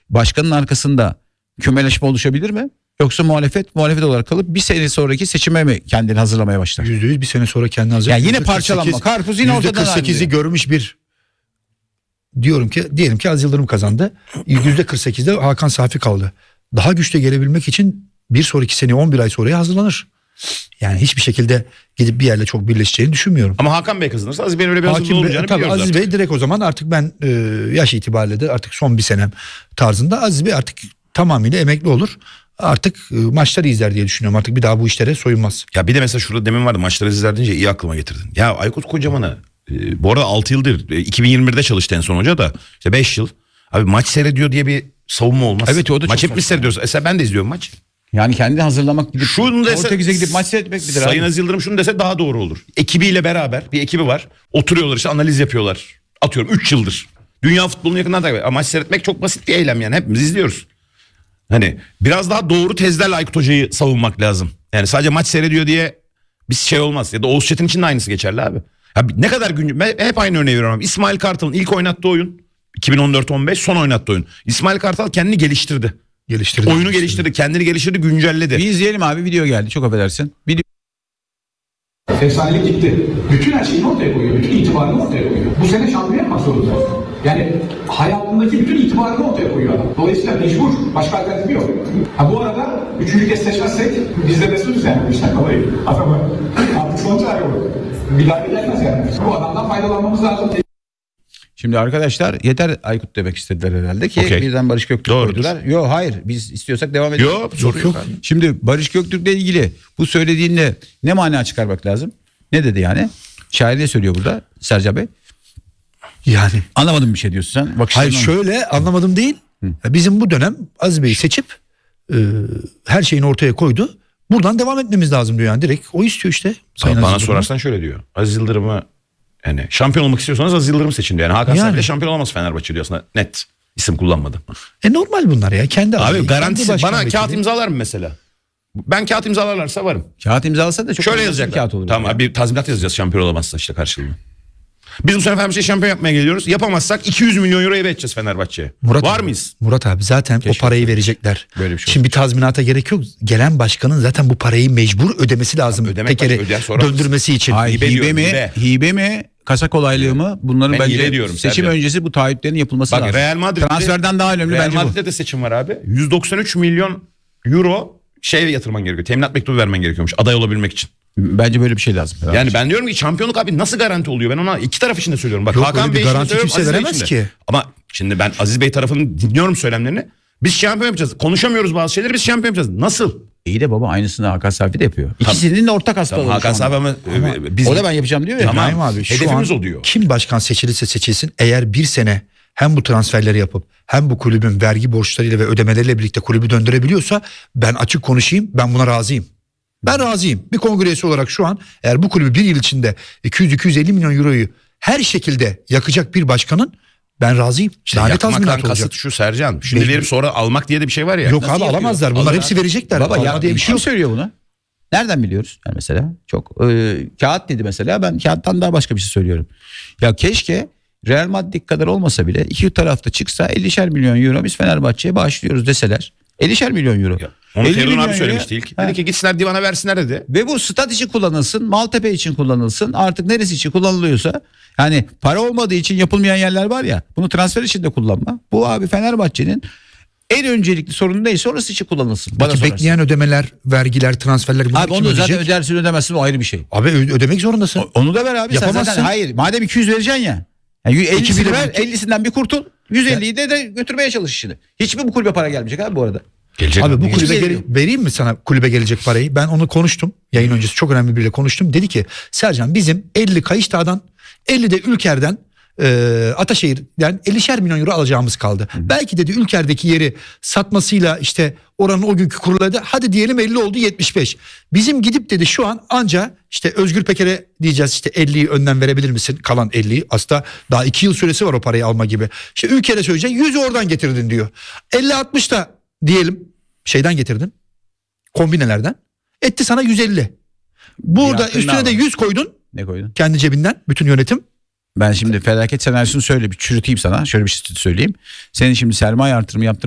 başkanın arkasında kümeleşme oluşabilir mi? Yoksa muhalefet olarak kalıp bir sene sonraki seçime mi kendini hazırlamaya başlar? %100 bir sene sonra kendini hazırlamaya. Yani yine parçalanma. Karpuz yine ortadan %48'i görmüş bir, diyelim ki Aziz Yıldırım kazandı. %48'de Hakan Safi kaldı. Daha güçlü gelebilmek için bir sonraki sene 11 ay sonraya hazırlanır. Yani hiçbir şekilde gidip bir yerle çok birleşeceğini düşünmüyorum. Ama Hakan Bey kazanırsa Aziz Bey'in öyle bir hazırlığı olmayacağını biliyoruz Aziz artık. Bey direkt o zaman artık ben yaş itibariyle de artık son bir senem tarzında Aziz Bey artık tamamıyla emekli olur. Artık maçları izler diye düşünüyorum. Artık bir daha bu işlere soyunmaz. Ya bir de mesela şurada demin vardı, maçları izler deyince iyi aklıma getirdin. Ya Aykut Kocaman'ı bu arada 6 yıldır 2021'de çalıştı en son hoca da işte 5 yıl. Abi maç seyrediyor diye bir savunma olmaz. Evet, o da maç çok hepimiz seyrediyoruz. Mesela ben de izliyorum maç. Yani kendini hazırlamak gidip Şunu dese, Portekiz'e gidip maç seyretmek midir Sayın abi? Aziz Yıldırım şunu dese daha doğru olur. Ekibiyle beraber, bir ekibi var. Oturuyorlar işte, analiz yapıyorlar. Atıyorum 3 yıldır. Dünya futbolunu yakından takip ediyor. Maç seyretmek çok basit bir eylem yani. Hepimiz izliyoruz. Hani biraz daha doğru tezlerle Aykut Hoca'yı savunmak lazım. Yani sadece maç seyrediyor diye bir şey olmaz. Ya da Oğuz Çetin için de aynısı geçerli abi. Ya ne kadar güncel. Ben hep aynı örneği veriyorum. İsmail Kartal'ın ilk oynattığı oyun 2014-15 son oynattığı oyun. İsmail Kartal kendini geliştirdi. Oyunu geliştirdi, kendini geliştirdi, güncelledi. Bir izleyelim abi, video geldi, çok affedersin. Video. Efsanelik gitti. Bütün her şeyini ortaya koyuyor. Bütün itibarını ortaya koyuyor. Bu sene şampiyon yapmak zorunda. Yani hayatındaki bütün itibarını ortaya koyuyor adam. Dolayısıyla mecbur. Başka alternatifi yok. Ha bu arada 3. kez seçmezsek biz de mesutuz yani. Bu işten dolayı. Adamı artık son çare olur. Bir daha gelmez yani. Bu adamdan faydalanmamız lazım. Şimdi arkadaşlar yeter Aykut demek istediler herhalde ki birden Barış Göktürk koydular. Yok hayır, biz istiyorsak devam edelim. Yok. Şimdi Barış Göktürk'le ilgili bu söylediğinle ne mana çıkarmak lazım? Ne dedi yani? Şair ne söylüyor burada Sercan Bey? Yani anlamadım bir şey diyorsun sen. Hayır şöyle anlamadım değil. Bizim bu dönem Aziz Bey'i seçip her şeyini ortaya koydu. Buradan devam etmemiz lazım diyor yani. Direkt o istiyor işte. Bana sorarsan şöyle diyor. Aziz Yıldırım'ı yani şampiyon olmak istiyorsanız Aziz Yıldırım'ı seçin diyor. Yani Hakan Safi de şampiyon olamaz Fenerbahçe diyor aslında. Net. İsim kullanmadı. Normal bunlar ya. Kendi abi garantisi bana vekili. Kağıt imzalar mı mesela? Ben kağıt imzalarlarsa varım. Kağıt imzalasa da çok şöyle yazacak kağıt olur. Tamam abi, bir tazminat yazacağız şampiyon olamazsa işte karşılığını. Biz bu sene Fenerbahçe'yi şampiyon yapmaya geliyoruz. Yapamazsak 200 milyon euro eve edeceğiz Fenerbahçe'ye. Var mıyız? Murat abi zaten o parayı verecekler. Böyle bir şey şimdi bir tazminata gerek yok. Gelen başkanın zaten bu parayı mecbur ödemesi lazım. Tekeri döndürmesi için. Hayır, hibe mi? Kasa kolaylığı mı? Bunların bence seçim öncesi bu taahhütlerin yapılması lazım. Real Madrid'de, transferden daha önemli bence bu. Real Madrid'de de seçim var abi. 193 milyon euro yatırman gerekiyor. Teminat mektubu vermen gerekiyormuş aday olabilmek için. Bence böyle bir şey lazım. Yani ben diyorum ki şampiyonluk abi nasıl garanti oluyor? Ben ona iki taraf için de söylüyorum. Bak, yok, Hakan Bey garanti kimse veremez ki. Ama şimdi ben Aziz Bey tarafını dinliyorum söylemlerini. Biz şampiyon yapacağız. Konuşamıyoruz bazı şeyleri, biz şampiyon yapacağız. Nasıl? İyi de baba aynısını Hakan Safi de yapıyor. İkisinin de ortak hastalığı. Tamam, Hakan Safi ama o da ben yapacağım diyor ya. Tamam abi. Hedefimiz o diyor. Kim başkan seçilirse seçilsin, eğer bir sene hem bu transferleri yapıp hem bu kulübün vergi borçlarıyla ve ödemeleriyle birlikte kulübü döndürebiliyorsa ben açık konuşayım, ben buna razıyım. Ben razıyım. Bir kongre üyesi olarak şu an eğer bu kulübü bir yıl içinde 200-250 milyon euroyu her şekilde yakacak bir başkanın, ben razıyım. İşte yakmaktan kasıt şu Sercan. Şimdi verip sonra almak diye de bir şey var ya. Yok abi, alamazlar. Bunlar hepsi verecekler. Baba ya diye bir şey yok. söylüyor bunu. Nereden biliyoruz? Yani mesela çok kağıt dedi mesela, ben kağıttan daha başka bir şey söylüyorum. Ya keşke Real Madrid kadar olmasa bile iki tarafta çıksa 50'şer milyon euro biz Fenerbahçe'ye bağışlıyoruz deseler. 50'şer milyon euro. Ya, onu Feridun abi söylemişti ilk. Dedi ki gitsinler divana versinler dedi. Ve bu stat için kullanılsın, Maltepe için kullanılsın, artık neresi için kullanılıyorsa. Yani para olmadığı için yapılmayan yerler var ya, bunu transfer için de kullanma. Bu abi Fenerbahçe'nin en öncelikli sorunu neyse orası için kullanılsın. Peki bekleyen ödemeler, vergiler, transferler bunlar abi onu zaten ödersin ödemezsin, o ayrı bir şey. Abi ödemek zorundasın. Onu da ver abi. Yapamazsın. Sen zaten, hayır madem 200 vereceksin ya. Yani 50'sini ver, 50'sinden bir kurtul. 150'yi de götürmeye çalış işini. Hiçbir bu kulübe para gelmeyecek abi bu arada. Gelecek abi bu kulübe geliyor. Vereyim mi sana kulübe gelecek parayı? Ben onu konuştum. Yayın öncesi çok önemli biriyle konuştum. Dedi ki Sercan bizim 50 Kayışdağ'dan 50 de Ülker'den Ataşehir'den 50'şer milyon euro alacağımız kaldı. Belki dedi Ülker'deki yeri satmasıyla işte oranın o günkü kuruladı. Hadi diyelim 50 oldu 75. Bizim gidip dedi şu an anca işte Özgür Peker'e diyeceğiz işte 50'yi önden verebilir misin? Kalan 50'yi aslında daha 2 yıl süresi var o parayı alma gibi. İşte Ülker'e söyleyeceksin 100'ü oradan getirdin diyor. 50-60 da diyelim şeyden getirdin. Kombinelerden. Etti sana 150. Burada üstüne de 100 koydun. Ne koydun? Kendi cebinden bütün yönetim. Ben şimdi felaket senaryosunu söyle bir çürüteyim sana. Şöyle bir şey söyleyeyim. Senin şimdi sermaye artırımı yaptığın